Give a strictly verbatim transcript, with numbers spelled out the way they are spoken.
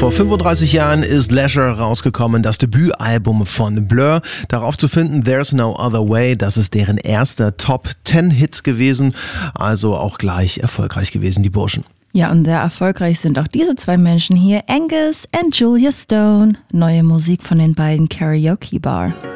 Vor fünfunddreißig Jahren ist Leisure rausgekommen, das Debütalbum von Blur. Darauf zu finden There's No Other Way, das ist deren erster Top zehn Hit gewesen, also auch gleich erfolgreich gewesen, die Burschen. Ja, und sehr erfolgreich sind auch diese zwei Menschen hier, Angus und Julia Stone. Neue Musik von den beiden Karaoke Bar.